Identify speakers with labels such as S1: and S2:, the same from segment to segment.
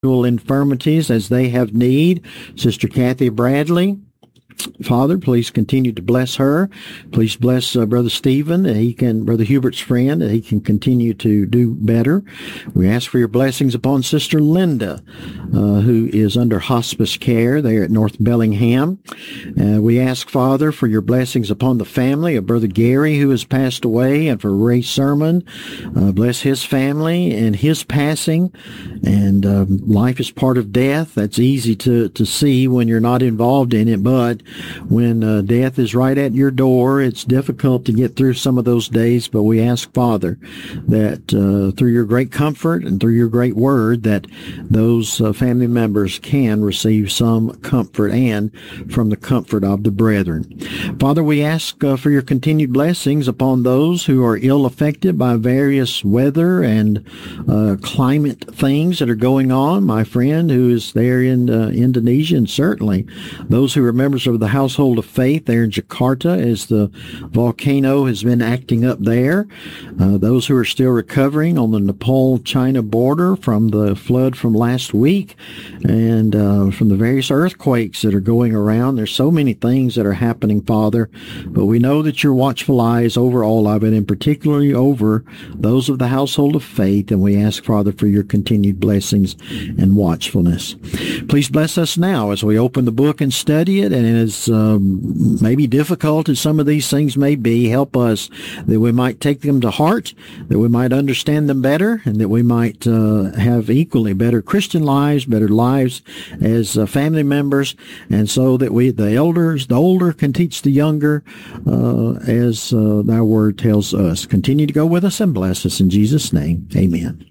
S1: infirmities as they have need. Sister Kathy Bradley, Father, please continue to bless her. Please bless Brother Stephen, that Brother Hubert's friend, that he can continue to do better. We ask for your blessings upon Sister Linda, who is under hospice care there at North Bellingham. We ask, Father, for your blessings upon the family of Brother Gary, who has passed away, and for Ray Sermon. Bless his family and his passing. And life is part of death. That's easy to see when you're not involved in it, but when death is right at your door, it's difficult to get through some of those days. But we ask, Father, that through your great comfort and through your great word, that those family members can receive some comfort and from the comfort of the brethren. Father, we ask for your continued blessings upon those who are ill affected by various weather and climate things that are going on. My friend who is there in Indonesia, and certainly those who are members of the Household of Faith there in Jakarta as the volcano has been acting up there. Those who are still recovering on the Nepal-China border from the flood from last week and from the various earthquakes that are going around. There's so many things that are happening, Father, but we know that your watchful eye is over all of it, and particularly over those of the Household of Faith, and we ask, Father, for your continued blessings and watchfulness. Please bless us now as we open the book and study it, and as maybe difficult as some of these things may be, help us that we might take them to heart, that we might understand them better, and that we might have equally better Christian lives, better lives as family members, and so that the older can teach the younger, as thy word tells us. Continue to go with us and bless us in Jesus' name. Amen.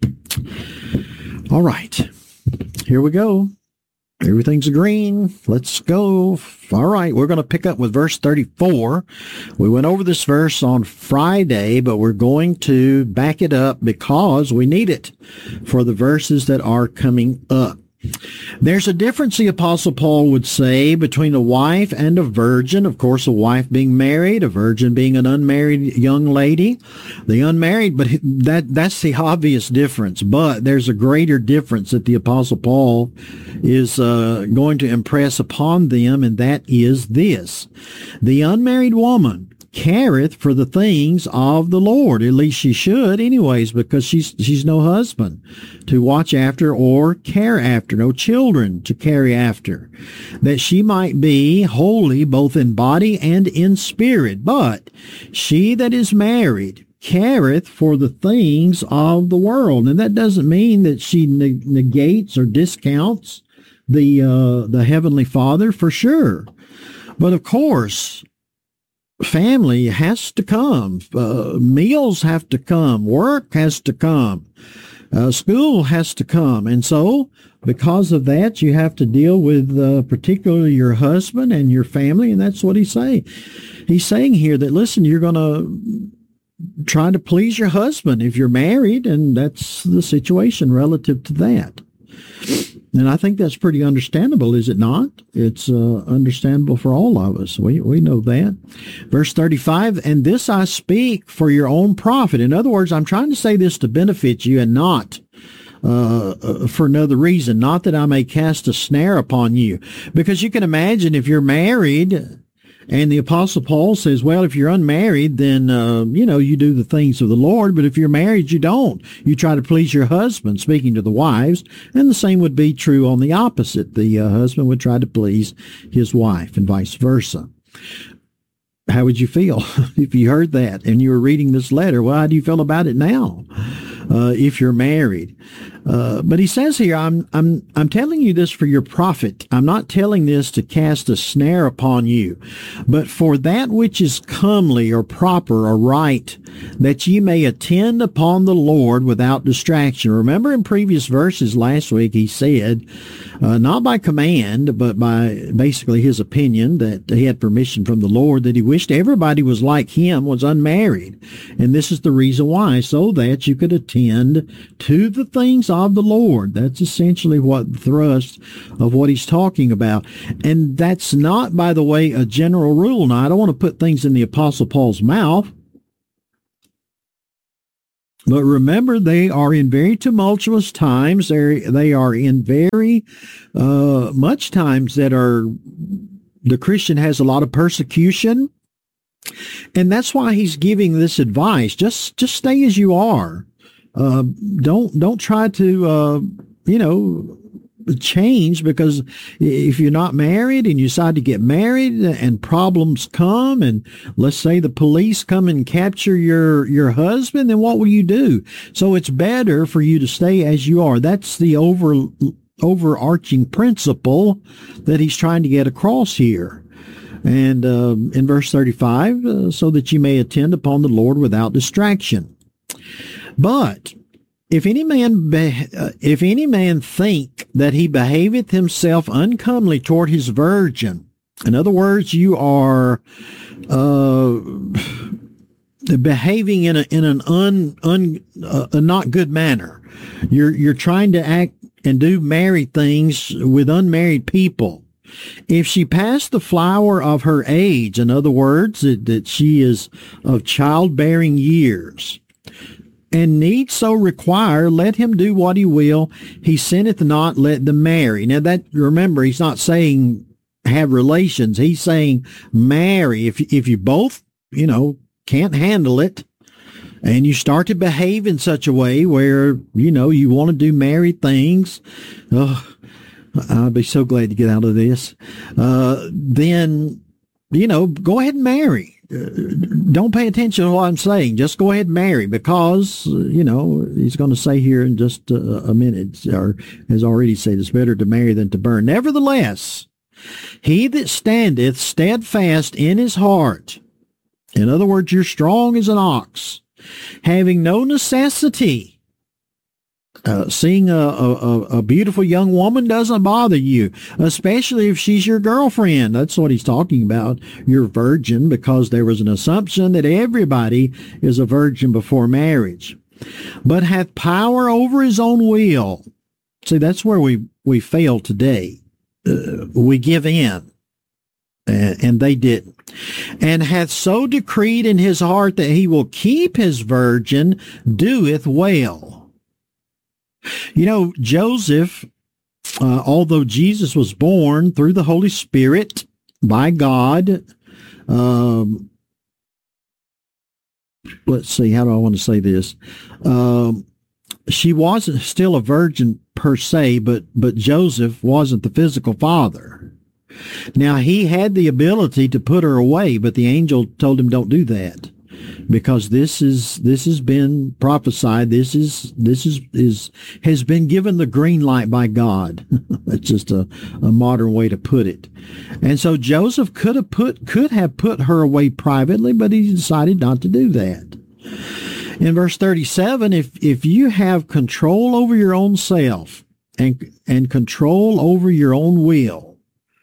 S1: All right. Here we go. Everything's green. Let's go. All right, we're going to pick up with verse 34. We went over this verse on Friday, but we're going to back it up because we need it for the verses that are coming up. There's a difference, the Apostle Paul would say, between a wife and a virgin. Of course, a wife being married, a virgin being an unmarried young lady. The unmarried, but that's the obvious difference. But there's a greater difference that the Apostle Paul is going to impress upon them, and that is this. The unmarried woman careth for the things of the Lord. At least she should anyways, because she's no husband to watch after or care after, no children to carry after, that she might be holy both in body and in spirit. But she that is married careth for the things of the world. And that doesn't mean that she negates or discounts the Heavenly Father, for sure. But of course, family has to come. Meals have to come. Work has to come. School has to come. And so, because of that, you have to deal with particularly your husband and your family, and that's what he's saying. He's saying here that, listen, you're going to try to please your husband if you're married, and that's the situation relative to that. And I think that's pretty understandable, is it not? It's understandable for all of us. We know that. Verse 35, and this I speak for your own profit. In other words, I'm trying to say this to benefit you and not for another reason, not that I may cast a snare upon you. Because you can imagine if you're married, and the Apostle Paul says, well, if you're unmarried, then, you do the things of the Lord. But if you're married, you don't. You try to please your husband, speaking to the wives. And the same would be true on the opposite. The husband would try to please his wife and vice versa. How would you feel if you heard that and you were reading this letter? Well, how do you feel about it now if you're married? But he says here, I'm telling you this for your profit. I'm not telling this to cast a snare upon you, but for that which is comely or proper or right, that ye may attend upon the Lord without distraction. Remember in previous verses last week, he said, not by command, but by basically his opinion that he had permission from the Lord, that he wished everybody was like him, was unmarried. And this is the reason why, so that you could attend to the things of the Lord. That's essentially what the thrust of what he's talking about. And that's not, by the way, a general rule. Now, I don't want to put things in the Apostle Paul's mouth, But remember, they are in very tumultuous times. They are in very much times that are the Christian has a lot of persecution, and that's why he's giving this advice. Just stay as you are. Don't try to change, because if you're not married and you decide to get married and problems come, and let's say the police come and capture your husband, then what will you do? So it's better for you to stay as you are. That's the overarching principle that he's trying to get across here. And in verse 35, so that you may attend upon the Lord without distraction. But if any man think that he behaveth himself uncomely toward his virgin, in other words, you are behaving in a not good manner. You're trying to act and do married things with unmarried people. If she pass the flower of her age, in other words, that she is of childbearing years, and need so require, let him do what he will. He sinneth not, let them marry. Now that, remember, he's not saying have relations. He's saying marry. If you both, can't handle it, and you start to behave in such a way where, you want to do married things, I'd be so glad to get out of this, then, go ahead and marry. Don't pay attention to what I'm saying. Just go ahead and marry, because, he's going to say here in just a minute, or has already said, it's better to marry than to burn. Nevertheless, he that standeth steadfast in his heart, in other words, you're strong as an ox, having no necessity. Seeing a beautiful young woman doesn't bother you, especially if she's your girlfriend. That's what he's talking about, your virgin, because there was an assumption that everybody is a virgin before marriage. But hath power over his own will. See, that's where we fail today. We give in, and they didn't. And hath so decreed in his heart that he will keep his virgin, doeth well. Joseph, although Jesus was born through the Holy Spirit by God, let's see, how do I want to say this? She wasn't still a virgin per se, but Joseph wasn't the physical father. Now, he had the ability to put her away, but the angel told him, don't do that, because this has been prophesied. This has been given the green light by God. That's just a modern way to put it. And so Joseph could have put her away privately, but he decided not to do that. In verse 37, if you have control over your own self and control over your own will,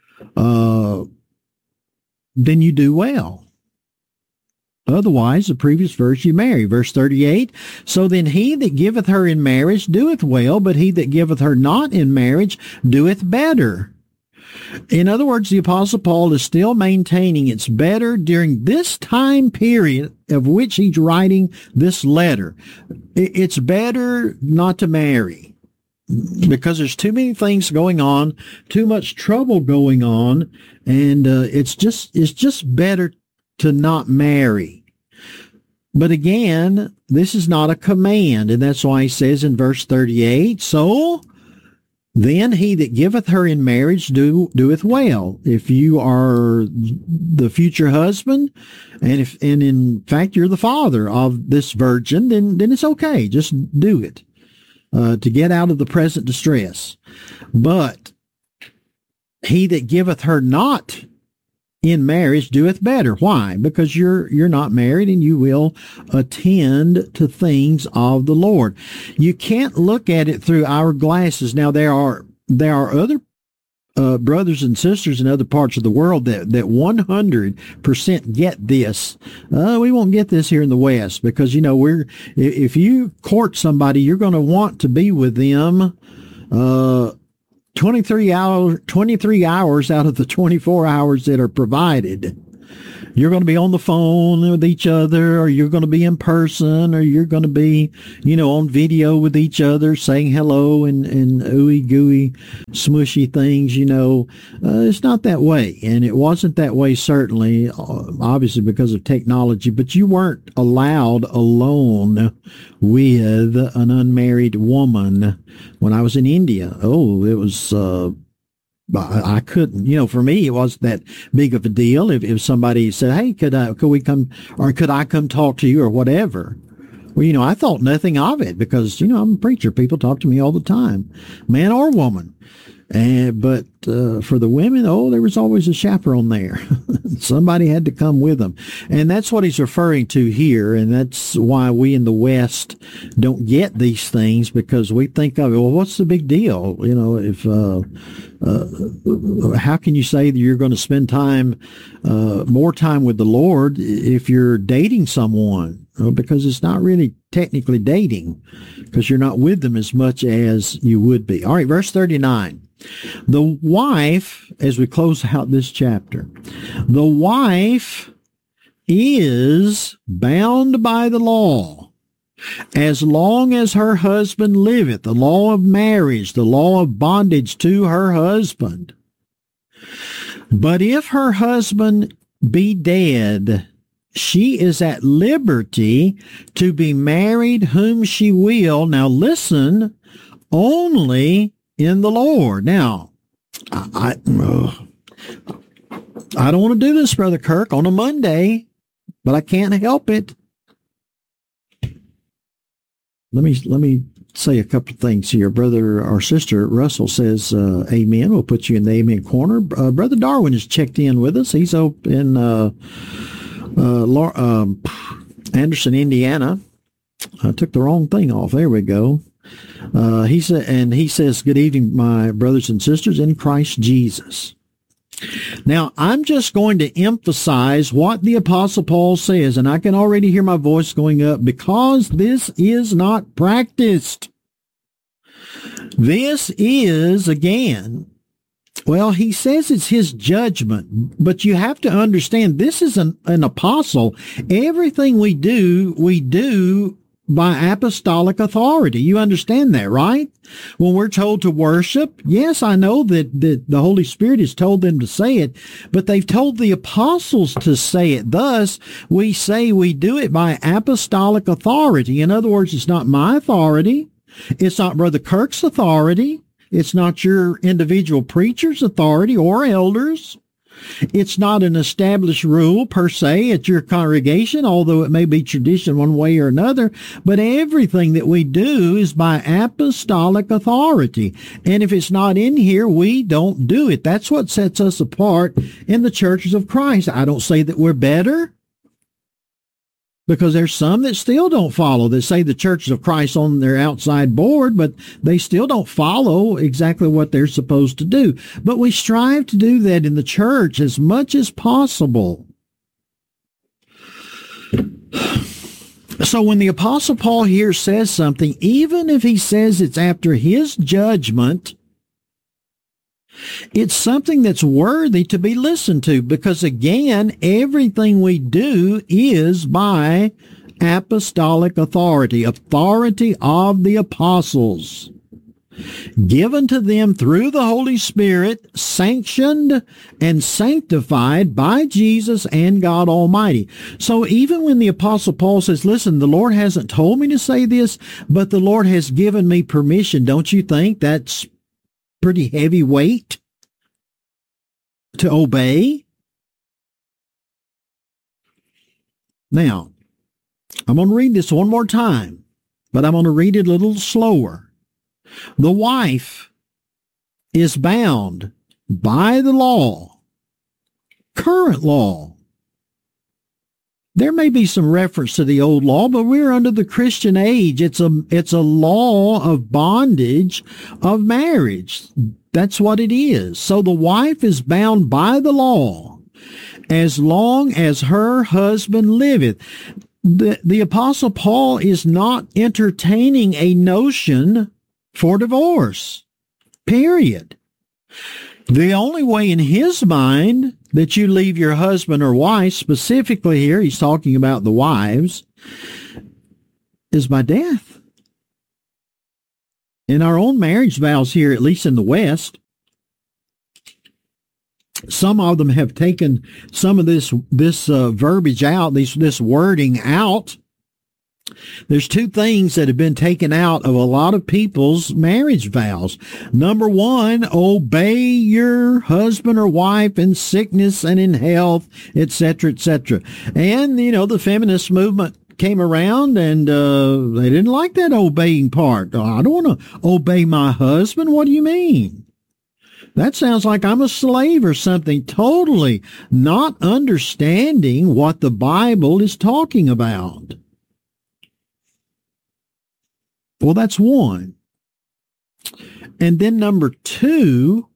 S1: then you do well. Otherwise, the previous verse you marry. Verse 38, so then he that giveth her in marriage doeth well, but he that giveth her not in marriage doeth better. In other words, the Apostle Paul is still maintaining it's better during this time period of which he's writing this letter. It's better not to marry, because there's too many things going on, too much trouble going on, and it's just better to not marry. But again, this is not a command, and that's why he says in verse 38, so then he that giveth her in marriage doeth well. If you are the future husband, and in fact you're the father of this virgin, then it's okay. Just do it to get out of the present distress. But he that giveth her not in marriage doeth better. Why? Because you're not married, and you will attend to things of the Lord. You can't look at it through our glasses. Now there are other brothers and sisters in other parts of the world that 100% get this. We won't get this here in the West, because if you court somebody, you're going to want to be with them 23 hours out of the 24 hours that are provided. You're going to be on the phone with each other, or you're going to be in person, or you're going to be, on video with each other saying hello and ooey gooey smushy things, It's not that way. And it wasn't that way, certainly, obviously because of technology, but you weren't allowed alone with an unmarried woman when I was in India. Oh, it was, I couldn't, for me, it wasn't that big of a deal. If somebody said, hey, could we come, or could I come talk to you or whatever? Well, I thought nothing of it because, I'm a preacher. People talk to me all the time, man or woman. But for the women, there was always a chaperone there. Somebody had to come with them. And that's what he's referring to here. And that's why we in the West don't get these things, because we think of it, well, what's the big deal? If how can you say that you're going to spend more time with the Lord if you're dating someone? Well, because it's not really technically dating, because you're not with them as much as you would be. All right, verse 39. The wife, as we close out this chapter, the wife is bound by the law as long as her husband liveth, the law of marriage, the law of bondage to her husband. But if her husband be dead, she is at liberty to be married whom she will. Now listen, only in the Lord. Now, I don't want to do this, Brother Kirk, on a Monday, but I can't help it. Let me say a couple of things here. Brother or Sister Russell says, amen. We'll put you in the amen corner. Brother Darwin has checked in with us. He's up in Anderson, Indiana. I took the wrong thing off. There we go. He says, good evening, my brothers and sisters in Christ Jesus. Now, I'm just going to emphasize what the Apostle Paul says, and I can already hear my voice going up, because this is not practiced. This is, again, well, he says it's his judgment, but you have to understand this is an apostle. Everything we do by apostolic authority. You understand that, right? When we're told to worship, yes, I know that the Holy Spirit has told them to say it, but they've told the apostles to say it. Thus, we say we do it by apostolic authority. In other words, it's not my authority. It's not Brother Kirk's authority. It's not your individual preacher's authority or elders. It's not an established rule per se at your congregation, although it may be tradition one way or another, but everything that we do is by apostolic authority. And if it's not in here, we don't do it. That's what sets us apart in the churches of Christ. I don't say that we're better, because there's some that still don't follow, that say the churches of Christ on their outside board, but they still don't follow exactly what they're supposed to do. But we strive to do that in the church as much as possible. So when the Apostle Paul here says something, even if he says it's after his judgment, it's something that's worthy to be listened to, because, again, everything we do is by apostolic authority of the apostles, given to them through the Holy Spirit, sanctioned and sanctified by Jesus and God Almighty. So even when the Apostle Paul says, listen, the Lord hasn't told me to say this, but the Lord has given me permission, don't you think that's pretty heavy weight to obey? Now, I'm going to read this one more time, but I'm going to read it a little slower. The wife is bound by the law, current law. There may be some reference to the old law, but we're under the Christian age. It's a law of bondage of marriage. That's what it is. So the wife is bound by the law as long as her husband liveth. The Apostle Paul is not entertaining a notion for divorce, period. The only way in his mind that you leave your husband or wife, specifically here, he's talking about the wives, is by death. In our own marriage vows here, at least in the West, some of them have taken some of this verbiage out, this wording out. There's two things that have been taken out of a lot of people's marriage vows. Number one, obey your husband or wife in sickness and in health, etc., etc. And, the feminist movement came around and they didn't like that obeying part. I don't want to obey my husband. What do you mean? That sounds like I'm a slave or something, totally not understanding what the Bible is talking about. Well, that's one. And then number two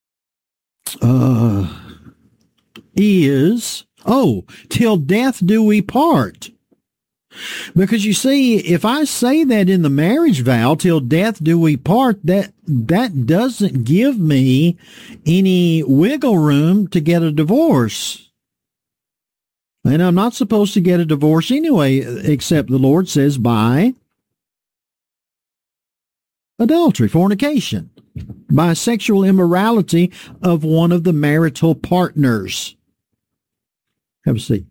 S1: is, till death do we part. Because you see, if I say that in the marriage vow, till death do we part, that doesn't give me any wiggle room to get a divorce. And I'm not supposed to get a divorce anyway, except the Lord says by adultery, fornication, by sexual immorality of one of the marital partners. Have a seat.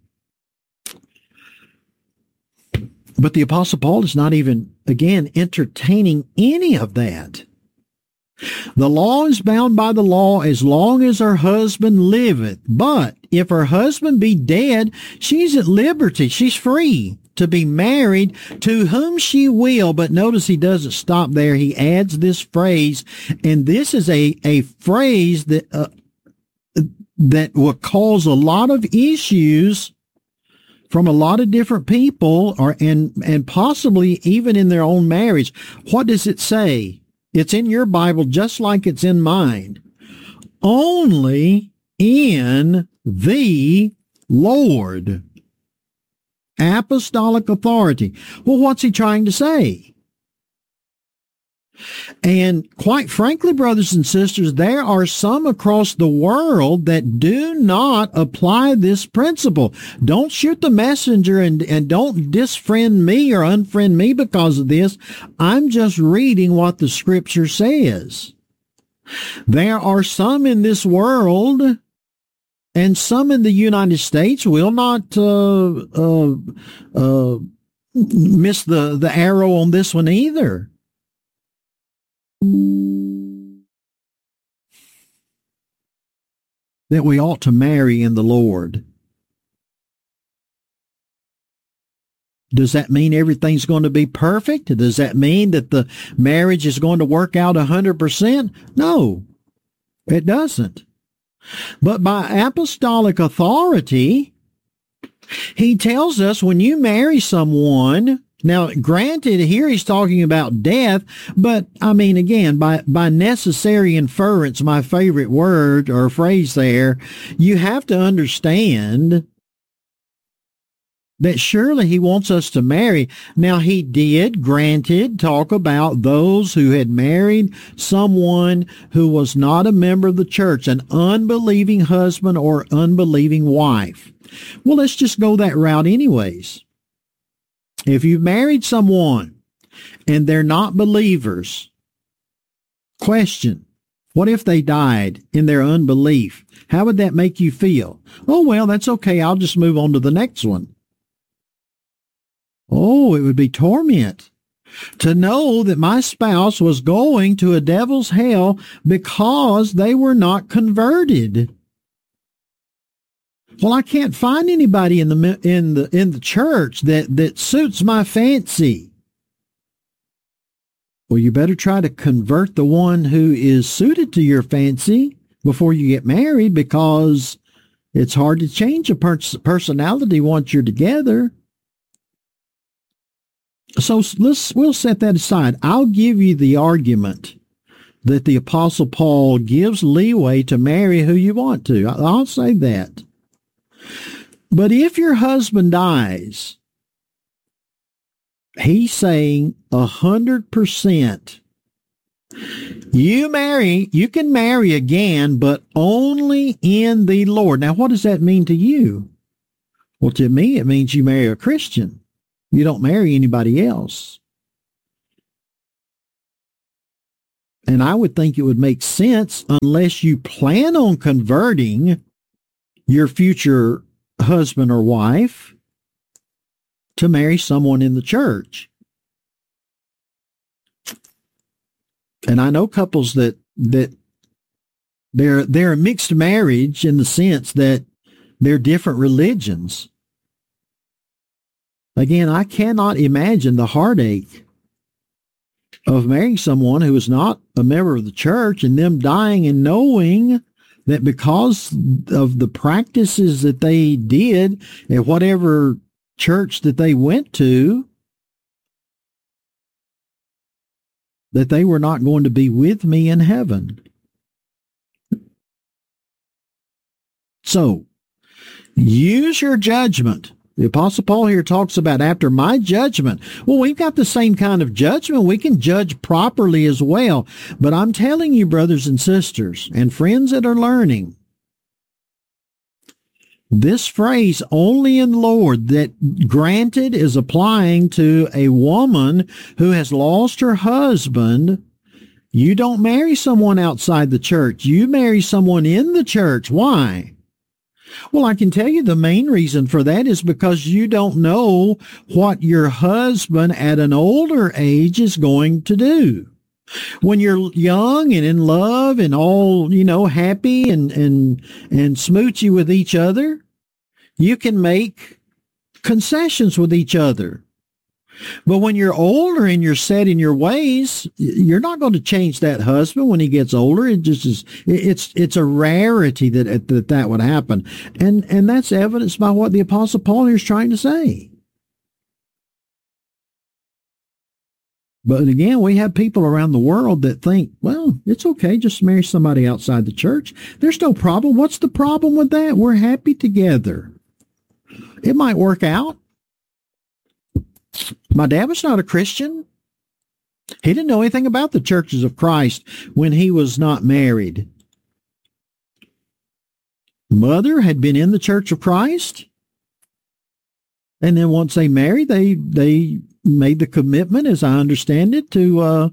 S1: But the Apostle Paul is not even, again, entertaining any of that. The law is bound by the law as long as her husband liveth. But if her husband be dead, she's at liberty. She's free to be married to whom she will. But notice he doesn't stop there. He adds this phrase, and this is a phrase that will cause a lot of issues from a lot of different people, and possibly even in their own marriage. What does it say? It's in your Bible just like it's in mine. Only in the Lord. Apostolic authority. Well, what's he trying to say? And quite frankly, brothers and sisters, there are some across the world that do not apply this principle. Don't shoot the messenger and don't disfriend me or unfriend me because of this. I'm just reading what the Scripture says. There are some in this world and some in the United States will not miss the arrow on this one either. That we ought to marry in the Lord. Does that mean everything's going to be perfect? Does that mean that the marriage is going to work out 100%? No, it doesn't. But by apostolic authority, he tells us when you marry someone. Now, granted, here he's talking about death, but I mean, again, by necessary inference, my favorite word or phrase there, you have to understand that surely he wants us to marry. Now, he did, granted, talk about those who had married someone who was not a member of the church, an unbelieving husband or unbelieving wife. Well, let's just go that route anyways. If you've married someone and they're not believers, question, what if they died in their unbelief? How would that make you feel? Oh, well, that's okay. I'll just move on to the next one. Oh, it would be torment to know that my spouse was going to a devil's hell because they were not converted. Well, I can't find anybody in the church that suits my fancy. Well, you better try to convert the one who is suited to your fancy before you get married, because it's hard to change a personality once you're together. So we'll set that aside. I'll give you the argument that the Apostle Paul gives leeway to marry who you want to. I'll say that. But if your husband dies, he's saying 100% You can marry again, but only in the Lord. Now, what does that mean to you? Well, to me, it means you marry a Christian. You don't marry anybody else. And I would think it would make sense, unless you plan on converting your future husband or wife, to marry someone in the church. And I know couples that they're a mixed marriage in the sense that they're different religions. Again, I cannot imagine the heartache of marrying someone who is not a member of the church and them dying and knowing that because of the practices that they did at whatever church that they went to, that they were not going to be with me in heaven. So, use your judgment. The Apostle Paul here talks about after my judgment. Well, we've got the same kind of judgment. We can judge properly as well. But I'm telling you, brothers and sisters, and friends that are learning, this phrase, only in the Lord, that granted is applying to a woman who has lost her husband. You don't marry someone outside the church. You marry someone in the church. Why? Well, I can tell you the main reason for that is because you don't know what your husband at an older age is going to do. When you're young and in love and all, happy and smoochy with each other, you can make concessions with each other. But when you're older and you're set in your ways, you're not going to change that husband when he gets older. It just is. It's a rarity that would happen, and that's evidenced by what the Apostle Paul here is trying to say. But again, we have people around the world that think, well, it's okay, just marry somebody outside the church. There's no problem. What's the problem with that? We're happy together. It might work out. My dad was not a Christian. He didn't know anything about the churches of Christ when he was not married. Mother had been in the Church of Christ. And then once they married, they made the commitment, as I understand it, to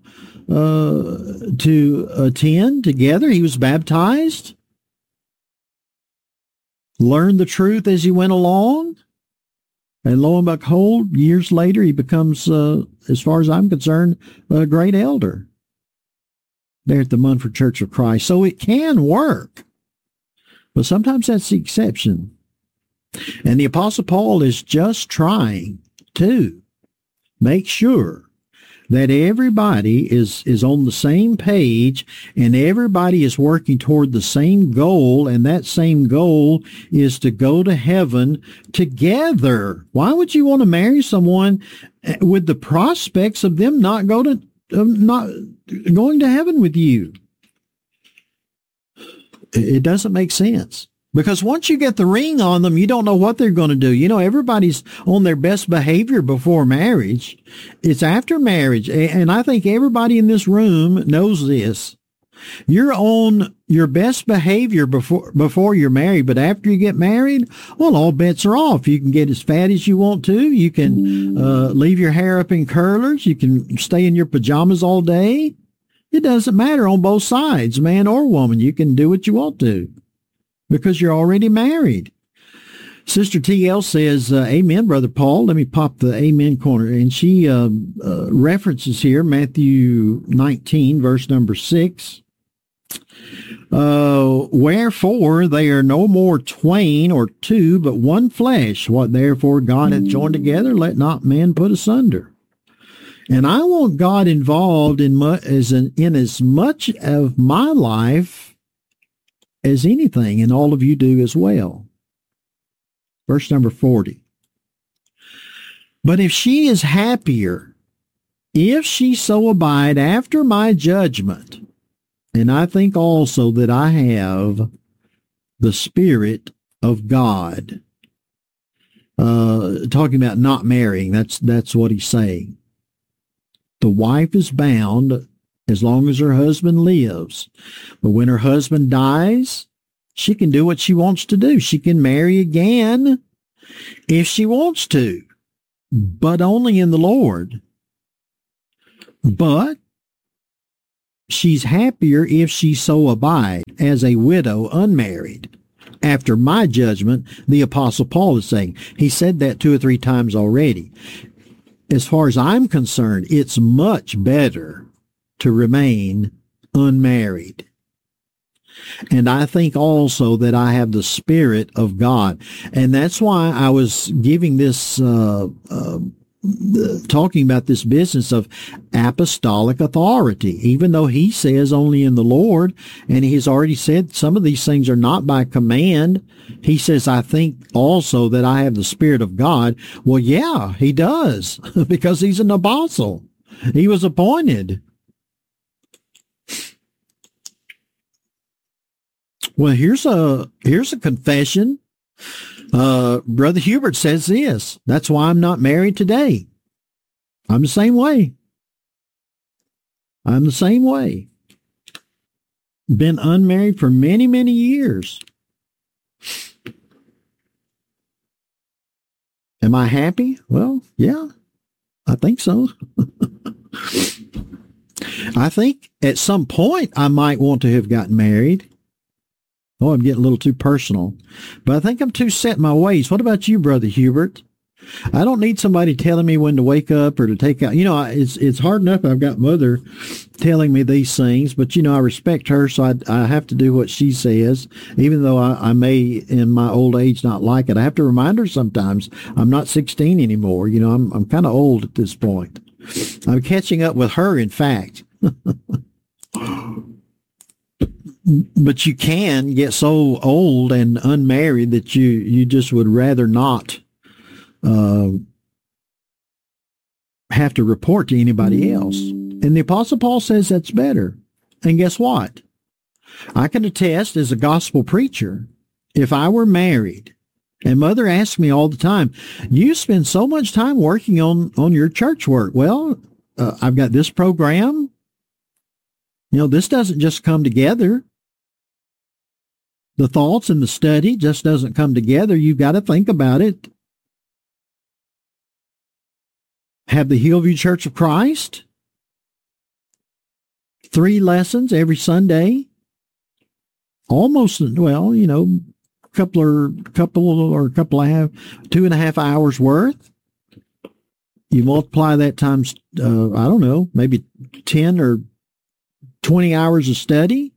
S1: attend together. He was baptized, learned the truth as he went along. And lo and behold, years later, he becomes, as far as I'm concerned, a great elder there at the Munford Church of Christ. So it can work, but sometimes that's the exception. And the Apostle Paul is just trying to make sure that everybody is on the same page and everybody is working toward the same goal, and that same goal is to go to heaven together. Why would you want to marry someone with the prospects of them not going to heaven with you? It doesn't make sense. Because once you get the ring on them, you don't know what they're going to do. Everybody's on their best behavior before marriage. It's after marriage. And I think everybody in this room knows this. You're on your best behavior before you're married, but after you get married, well, all bets are off. You can get as fat as you want to. You can leave your hair up in curlers. You can stay in your pajamas all day. It doesn't matter on both sides, man or woman. You can do what you want to, because you're already married. Sister T.L. says, amen, Brother Paul. Let me pop the amen corner. And she references here Matthew 19, verse number 6. Wherefore they are no more twain or two, but one flesh. What therefore God hath joined together, let not man put asunder. And I want God involved in as much of my life as anything, and all of you do as well. Verse number 40. But if she is happier, if she so abide after my judgment, and I think also that I have the Spirit of God. Talking about not marrying, that's what he's saying. The wife is bound as long as her husband lives. But when her husband dies, she can do what she wants to do. She can marry again if she wants to, but only in the Lord. But she's happier if she so abide as a widow unmarried. After my judgment, the Apostle Paul is saying. He said that 2 or 3 times already. As far as I'm concerned, it's much better to remain unmarried. And I think also that I have the Spirit of God. And that's why I was giving this, talking about this business of apostolic authority, even though he says only in the Lord, and he's already said some of these things are not by command. He says, I think also that I have the Spirit of God. Well, yeah, he does, because he's an apostle. He was appointed. Well, here's a confession. Brother Hubert says this. That's why I'm not married today. I'm the same way. I'm the same way. Been unmarried for many, many years. Am I happy? Well, yeah, I think so. I think at some point I might want to have gotten married. Oh, I'm getting a little too personal. But I think I'm too set in my ways. What about you, Brother Hubert? I don't need somebody telling me when to wake up or to take out. You know, it's hard enough I've got Mother telling me these things, but, you know, I respect her, so I have to do what she says, even though I may, in my old age, not like it. I have to remind her sometimes I'm not 16 anymore. You know, I'm kind of old at this point. I'm catching up with her, in fact. But you can get so old and unmarried that you just would rather not have to report to anybody else. And the Apostle Paul says that's better. And guess what? I can attest as a gospel preacher, if I were married, and Mother asks me all the time, you spend so much time working on your church work. Well, I've got this program. You know, this doesn't just come together. The thoughts and the study just doesn't come together. You've got to think about it. Have the Hillview Church of Christ. 3 lessons every Sunday. Almost, well, you know, couple and a half, 2.5 hours worth. You multiply that times, I don't know, maybe 10 or 20 hours of study.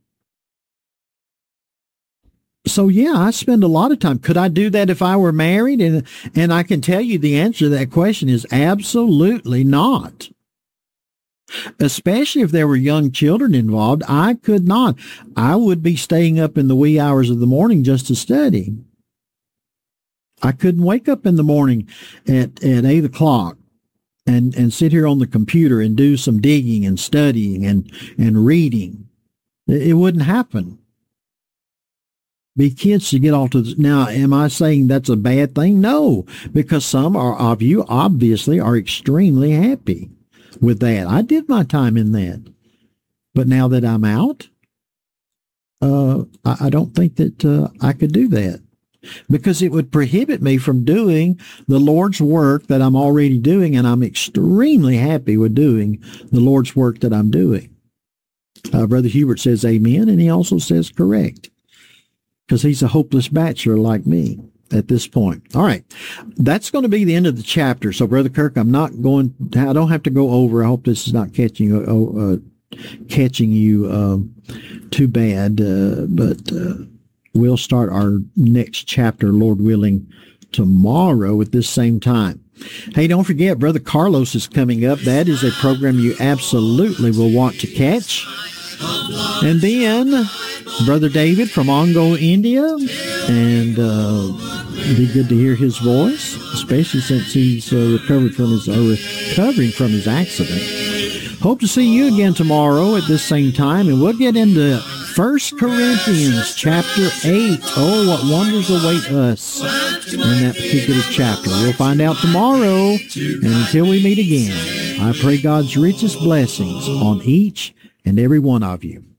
S1: So, yeah, I spend a lot of time. Could I do that if I were married? And I can tell you the answer to that question is absolutely not. Especially if there were young children involved, I could not. I would be staying up in the wee hours of the morning just to study. I couldn't wake up in the morning at 8 o'clock and sit here on the computer and do some digging and studying and reading. It wouldn't happen. Be kids to get off to this. Now, am I saying that's a bad thing? No, because some of you obviously are extremely happy with that. I did my time in that. But now that I'm out, I don't think that I could do that, because it would prohibit me from doing the Lord's work that I'm already doing, and I'm extremely happy with doing the Lord's work that I'm doing. Brother Hubert says amen, and he also says correct, because he's a hopeless bachelor like me at this point. All right. That's going to be the end of the chapter. So, Brother Kirk, I don't have to go over. I hope this is not catching you too bad. But we'll start our next chapter, Lord willing, tomorrow at this same time. Hey, don't forget, Brother Carlos is coming up. That is a program you absolutely will want to catch. And then Brother David from Ongo, India, and it'd be good to hear his voice, especially since he's recovering from his accident. Hope to see you again tomorrow at this same time, and we'll get into 1 Corinthians chapter 8. Oh, what wonders await us in that particular chapter. We'll find out tomorrow, and until we meet again, I pray God's richest blessings on each and every one of you.